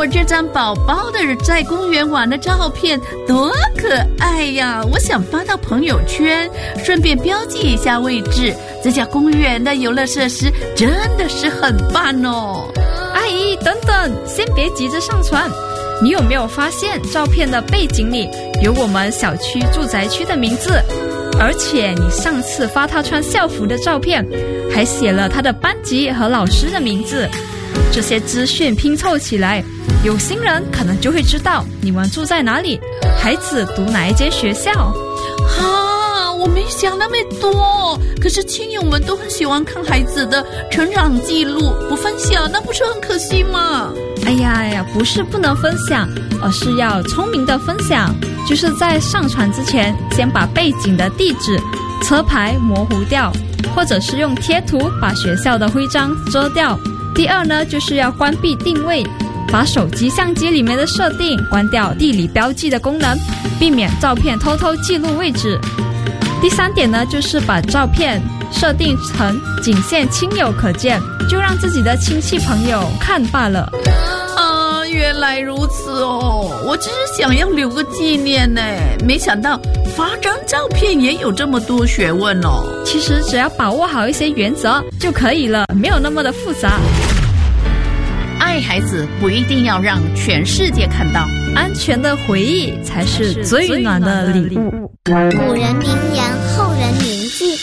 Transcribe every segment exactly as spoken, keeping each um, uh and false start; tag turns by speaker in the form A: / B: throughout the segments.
A: 我这张宝宝的在公园玩的照片多可爱呀！我想发到朋友圈，顺便标记一下位置。这家公园的游乐设施真的是很棒哦。
B: 阿姨，等等，先别急着上传。你有没有发现照片的背景里有我们小区住宅区的名字？而且你上次发他穿校服的照片还写了他的班级和老师的名字。这些资讯拼凑起来，有心人可能就会知道你们住在哪里，孩子读哪一间学校。
A: 啊，我没想那么多，可是亲友们都很喜欢看孩子的成长记录，不分享那不是很可惜吗？
B: 哎呀哎呀，不是不能分享，而是要聪明的分享，就是在上传之前先把背景的地址、车牌模糊掉，或者是用贴图把学校的徽章遮掉。第二呢，就是要关闭定位，把手机相机里面的设定关掉地理标记的功能，避免照片偷偷记录位置。第三点呢，就是把照片设定成仅限亲友可见，就让自己的亲戚朋友看罢了。
A: 啊，原来如此哦！我只是想要留个纪念呢，没想到发张照片也有这么多学问哦。
B: 其实只要把握好一些原则就可以了，没有那么的复杂。
A: 爱孩子不一定要让全世界看到，
B: 安全的回忆才是最暖的礼物。
C: 古人名言，后人铭记。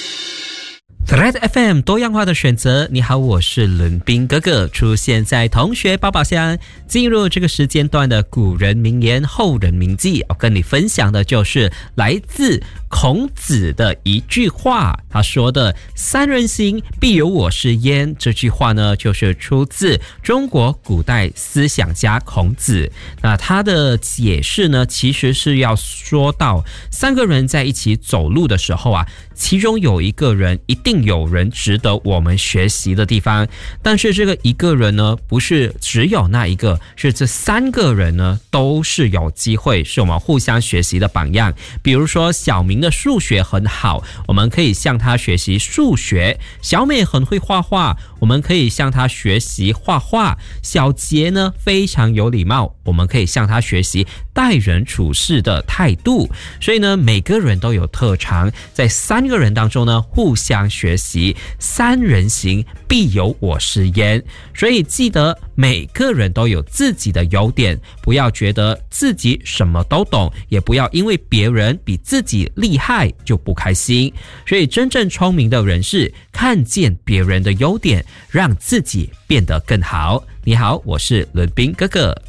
D: Thread F M 多样化的选择，你好，我是伦斌哥哥，出现在同学宝宝箱。进入这个时间段的古人名言后人铭记，要跟你分享的就是来自孔子的一句话，他说的三人行必有我师焉，这句话呢就是出自中国古代思想家孔子。那他的解释呢，其实是要说到三个人在一起走路的时候啊，其中有一个人一定有人值得我们学习的地方，但是这个一个人呢，不是只有那一个，是这三个人呢都是有机会是我们互相学习的榜样。比如说小明的数学很好，我们可以向他学习数学；小美很会画画，我们可以向他学习画画；小杰呢非常有礼貌，我们可以向他学习待人处事的态度。所以呢，每个人都有特长，在三个人当中呢互相学习，三人行必有我师焉。所以记得每个人都有自己的优点，不要觉得自己什么都懂，也不要因为别人比自己厉害就不开心。所以真正聪明的人是看见别人的优点，让自己变得更好。你好，我是伦斌哥哥。